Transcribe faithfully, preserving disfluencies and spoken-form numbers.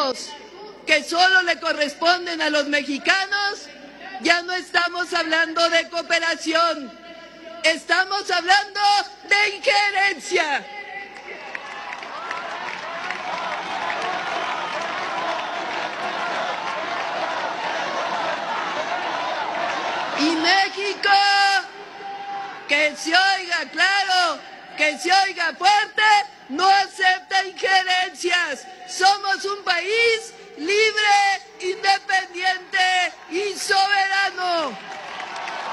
recursos que solo le corresponden a los mexicanos, ya no estamos hablando de cooperación, estamos hablando de injerencia. Y México, que se oiga claro, que se oiga fuerte, no acepta injerencias. Somos un país